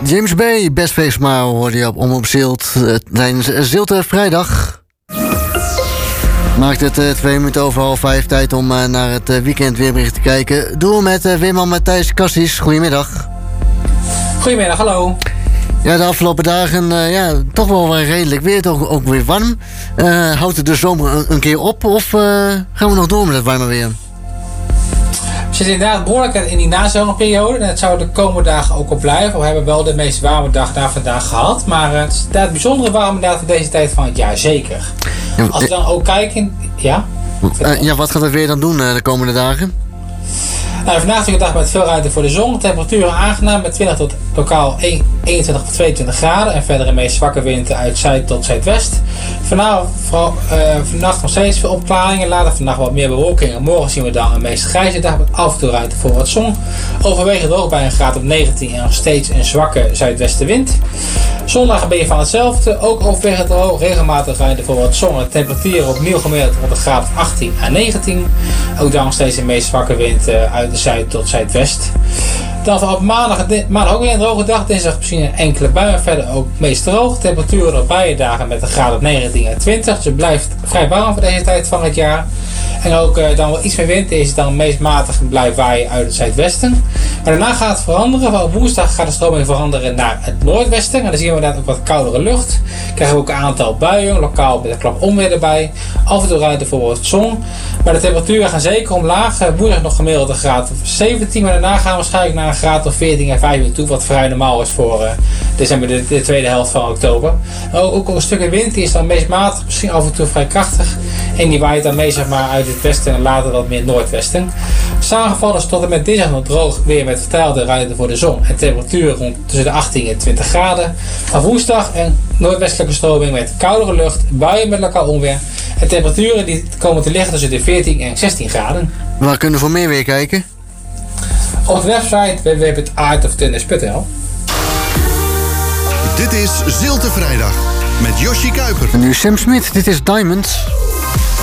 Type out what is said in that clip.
James Bay, Best Face Smile hoorde je op Omroep Zilt tijdens Zilte Vrijdag. Maakt het 2 minuten over 4:30 tijd om naar het weekend weerbericht te kijken. Doen we met weerman Matthijs Cassis. Goedemiddag. Goedemiddag, hallo. Ja, de afgelopen dagen toch wel weer redelijk weer, toch ook weer warm. Houdt het de zomer een keer op of gaan we nog door met het warme weer? We zitten inderdaad behoorlijk in die nazomerperiode en het zou de komende dagen ook op blijven. We hebben wel de meest warme dag na vandaag gehad, maar het is inderdaad bijzondere warme dag voor deze tijd van het jaar, zeker. Als we dan ook kijken, ja? Wat gaat het weer dan doen de komende dagen? Nou, vandaag is een dag met veel ruimte voor de zon. Temperaturen aangenaam met 20 tot lokaal 21 tot 22 graden. En verder een meest zwakke wind uit zuid tot zuidwest. Vannacht nog steeds veel opklaringen. Later vannacht wat meer bewolking. En morgen zien we dan een meest grijze dag met af en toe ruimte voor wat zon. Overwegend droog bij een graad op 19 en nog steeds een zwakke zuidwestenwind. Zondag ben je van hetzelfde. Ook overwegend droog. Regelmatig ruimte voor wat zon. En temperaturen opnieuw gemiddeld rond een graad of 18 à 19. Ook dan nog steeds een meest zwakke wind uit de zuid tot zuidwest. Dan op maandag ook weer een droge dag. Dinsdag misschien een enkele bui, maar verder ook meest droog. Temperaturen op beide dagen met een graad op 19 en 20. Dus het blijft vrij warm voor deze tijd van het jaar. En ook dan wel iets meer wind is dan meest matig en blijft waaien uit het zuidwesten. Maar daarna gaat het veranderen. Want op woensdag gaat de stroming veranderen naar het noordwesten. En dan zien we inderdaad ook wat koudere lucht. Krijgen we ook een aantal buien, lokaal met een klap onweer erbij. Af en toe ruimte voor wat zon. Maar de temperaturen gaan zeker omlaag. Woensdag nog gemiddeld een graad of 17. Maar daarna gaan we waarschijnlijk naar een graad of 14 en 15 toe. Wat vrij normaal is voor december, de tweede helft van oktober. Ook een stukje wind is dan meest matig. Misschien af en toe vrij krachtig. En die waait dan mee zeg maar uit het westen en later wat meer noordwesten. Samengevallen is tot en met dinsdag nog droog weer met vertelde ruimte voor de zon. En temperaturen rond tussen de 18 en 20 graden. Van woensdag een noordwestelijke stroming met koudere lucht, buien met lokaal onweer. En temperaturen die komen te liggen tussen de 14 en 16 graden. Waar kunnen we voor meer weer kijken? Op de website www.aardoftenness.nl. Dit is Zilte Vrijdag met Yoshi Kuiper. En nu Sam Smith, dit is Diamond.